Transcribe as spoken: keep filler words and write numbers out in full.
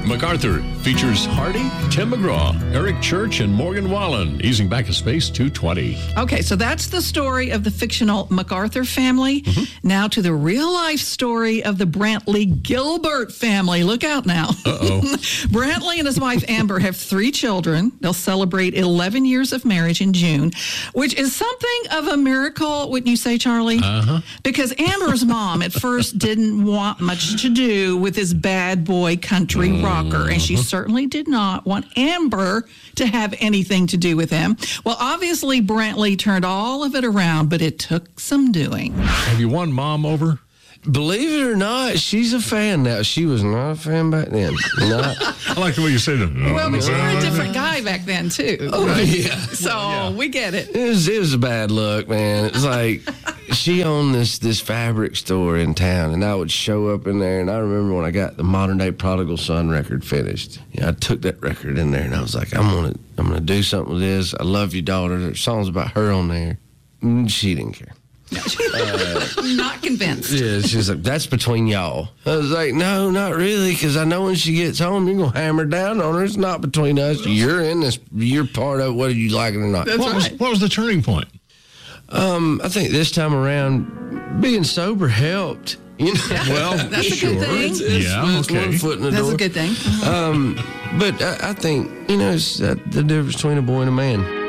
MacArthur features Hardy, Tim McGraw, Eric Church, and Morgan Wallen, easing back a space two twenty. Okay, so that's the story of the fictional MacArthur family. Mm-hmm. Now to the real-life story of the Brantley Gilbert family. Look out now. Uh-oh. Brantley and his wife Amber have three children. They'll celebrate eleven years of marriage in June, which is something of a miracle, wouldn't you say, Charlie? Uh-huh. Because Amber's mom at first didn't want much to do with this bad boy country rocker, mm-hmm. and she certainly did not want Amber to have anything to do with him. Well, obviously, Brantley turned all of it around, but it took some doing. Have you won Mom over? Believe it or not, she's a fan now. She was not a fan back then. Not. I like the way you say that. Well, but you were a different guy back then, too. Oh, right? yeah. So yeah. we get it. It was, it was a bad look, man. It's like she owned this this fabric store in town, and I would show up in there, and I remember when I got the Modern Day Prodigal Son record finished. You know, I took that record in there, and I was like, I'm gonna, I'm gonna do something with this. I love your daughter. There's songs about her on there. Mm, she didn't care. No. uh, not convinced. Yeah, she's like, that's between y'all. I was like, no, not really, because I know when she gets home, you're going to hammer down on her. It's not between us. You're in this. You're part of it, whether you like it or not. That's what, right. was, what was the turning point? Um, I think this time around, being sober helped. You know? Well, that's sure. a good thing. It's, it's, yeah, it's okay. one foot in the That's door. a good thing. Um, but I, I think, you know, it's uh, the difference between a boy and a man.